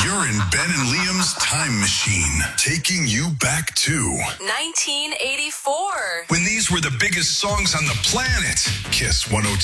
You're in Ben and Liam's time machine, taking you back to 1984. when these were the biggest songs on the planet. Kiss 102.